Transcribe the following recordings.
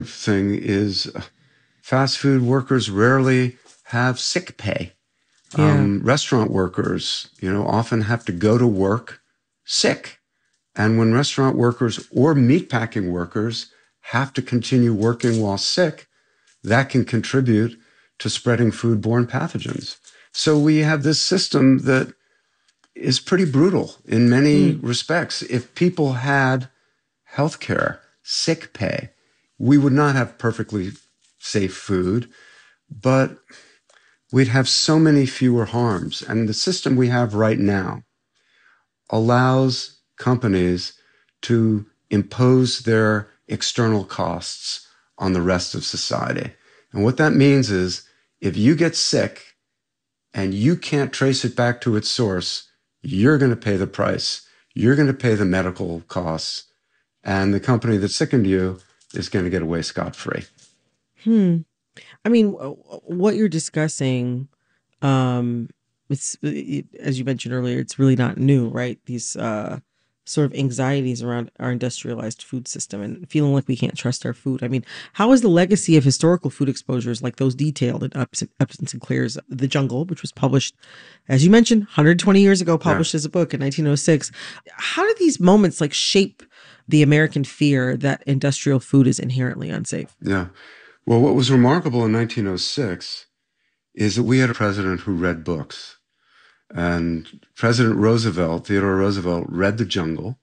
thing is fast food workers rarely have sick pay. Yeah. Restaurant workers, often have to go to work sick. And when restaurant workers or meatpacking workers have to continue working while sick, that can contribute to spreading foodborne pathogens. So we have this system that is pretty brutal in many Hmm. respects. If people had health care, sick pay, we would not have perfectly safe food, but we'd have so many fewer harms. And the system we have right now allows companies to impose their external costs on the rest of society. And what that means is if you get sick and you can't trace it back to its source, you're going to pay the price. You're going to pay the medical costs. And the company that sickened you is going to get away scot-free. Hmm. I mean, what you're discussing, um, as you mentioned earlier, it's really not new, right? These sort of anxieties around our industrialized food system and feeling like we can't trust our food. I mean, how is the legacy of historical food exposures like those detailed in Upton Sinclair's The Jungle, which was published, as you mentioned, 120 years ago, Yeah, published as a book in 1906? How do these moments like shape the American fear that industrial food is inherently unsafe? yeah. Well, what was remarkable in 1906 is that we had a president who read books. And President Roosevelt, Theodore Roosevelt, read The Jungle.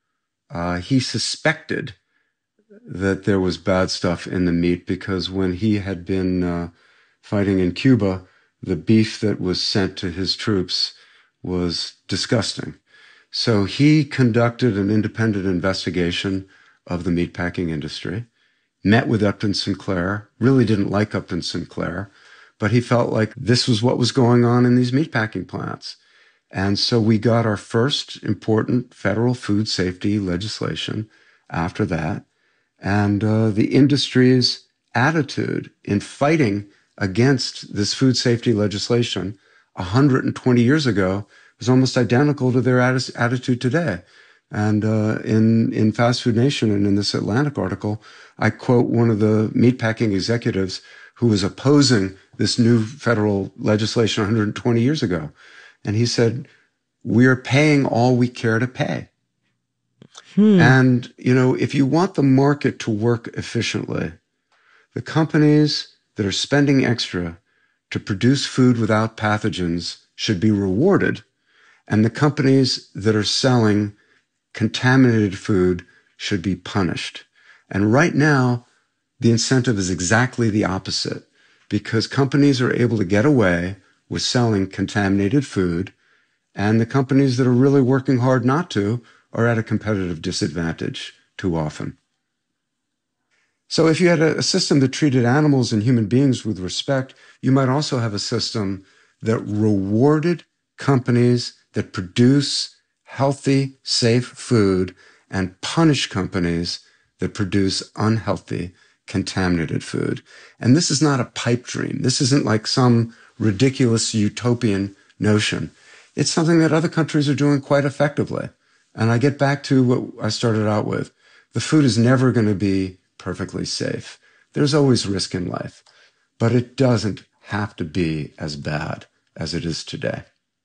He suspected that there was bad stuff in the meat because when he had been fighting in Cuba, the beef that was sent to his troops was disgusting. So he conducted an independent investigation of the meatpacking industry, met with Upton Sinclair, really didn't like Upton Sinclair, but he felt like this was what was going on in these meatpacking plants. And so we got our first important federal food safety legislation after that. And the industry's attitude in fighting against this food safety legislation 120 years ago was almost identical to their attitude today. And in Fast Food Nation and in this Atlantic article, I quote one of the meatpacking executives who was opposing this new federal legislation 120 years ago. And he said, "We are paying all we care to pay." Hmm. And, if you want the market to work efficiently, the companies that are spending extra to produce food without pathogens should be rewarded. And the companies that are selling contaminated food should be punished. And right now, the incentive is exactly the opposite because companies are able to get away with selling contaminated food, and the companies that are really working hard not to are at a competitive disadvantage too often. So if you had a system that treated animals and human beings with respect, you might also have a system that rewarded companies that produce healthy, safe food and punish companies that produce unhealthy, contaminated food. And this is not a pipe dream. This isn't like some ridiculous utopian notion. It's something that other countries are doing quite effectively. And I get back to what I started out with. The food is never going to be perfectly safe. There's always risk in life, but it doesn't have to be as bad as it is today.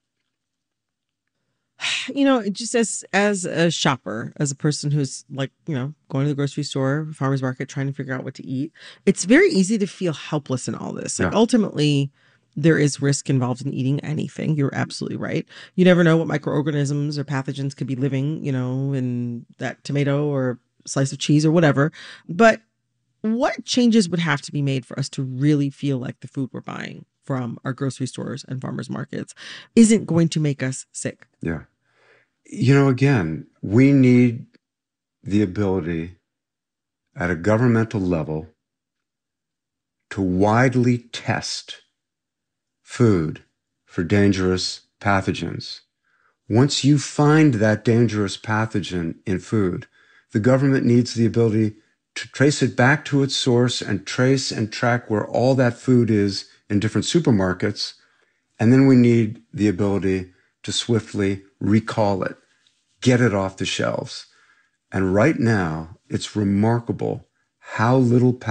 Just as a shopper, as a person who's like, going to the grocery store, farmer's market, trying to figure out what to eat, it's very easy to feel helpless in all this. Like Yeah. ultimately, there is risk involved in eating anything. You're absolutely right. You never know what microorganisms or pathogens could be living, in that tomato or slice of cheese or whatever. But what changes would have to be made for us to really feel like the food we're buying from our grocery stores and farmers markets isn't going to make us sick? Yeah. Again, we need the ability at a governmental level to widely test food for dangerous pathogens. Once you find that dangerous pathogen in food, the government needs the ability to trace it back to its source and trace and track where all that food is in different supermarkets. And then we need the ability to swiftly recall it, get it off the shelves. And right now, it's remarkable how little